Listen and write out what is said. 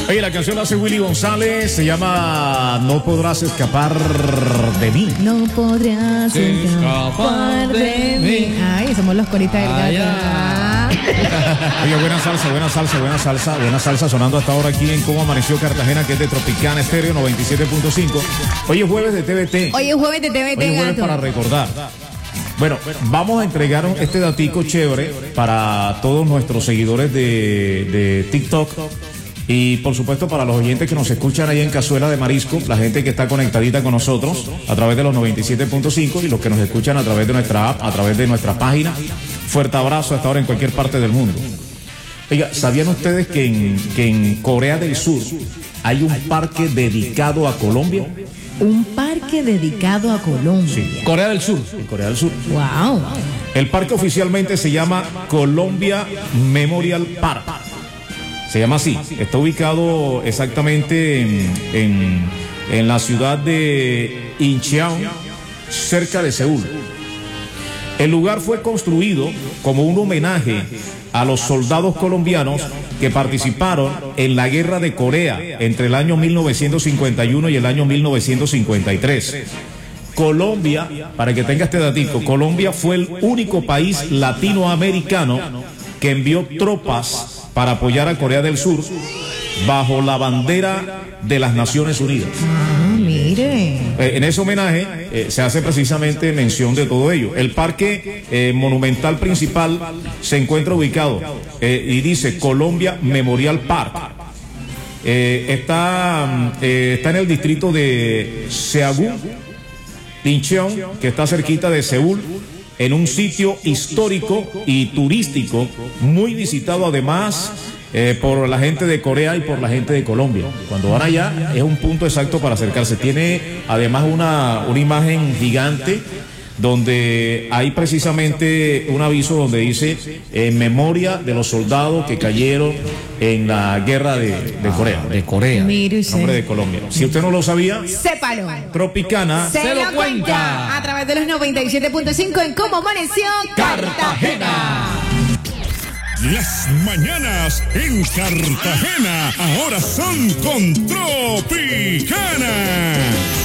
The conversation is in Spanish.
Oye, la canción la hace Willy González, se llama No podrás escapar de mí. No podrás escapar de mí. Ay, somos los coritas del gato. Oye, buena salsa sonando hasta ahora aquí en Cómo Amaneció Cartagena, que es de Tropicana Estéreo 97.5. Hoy es jueves de TVT. Hoy es jueves de TVT, Hoy es jueves gato. para recordar. Bueno, vamos a entregar este datico chévere para todos nuestros seguidores de TikTok y por supuesto para los oyentes que nos escuchan ahí en Cazuela de Marisco, la gente que está conectadita con nosotros a través de los 97.5 y los que nos escuchan a través de nuestra app, a través de nuestra página. Fuerte abrazo hasta ahora en cualquier parte del mundo. Oiga, ¿sabían ustedes que en Corea del Sur hay un parque dedicado a Colombia? Un parque dedicado a Colombia. Sí. Corea del Sur. En Corea del Sur. Wow. El parque oficialmente se llama Colombia Memorial Park. Se llama así. Está ubicado exactamente en la ciudad de Incheon, cerca de Seúl. El lugar fue construido como un homenaje a los soldados colombianos que participaron en la Guerra de Corea entre el año 1951 y el año 1953. Colombia, para que tenga este datico, Colombia fue el único país latinoamericano que envió tropas para apoyar a Corea del Sur bajo la bandera de las Naciones Unidas. Ah, mire. En ese homenaje se hace precisamente mención de todo ello. El parque monumental principal se encuentra ubicado y dice Colombia Memorial Park. Está en el distrito de Seagung, Incheon, que está cerquita de Seúl, en un sitio histórico y turístico muy visitado además por la gente de Corea y por la gente de Colombia. Cuando van allá es un punto exacto para acercarse. Tiene además una imagen gigante donde hay precisamente un aviso donde dice en memoria de los soldados que cayeron en la guerra de Corea. De Corea. Mire usted. Nombre de Colombia. Si usted no lo sabía, Sépalo. Tropicana Se lo cuenta. A través de los 97.5 en Cómo Amaneció Cartagena. Las mañanas en Cartagena ahora son con Tropicana.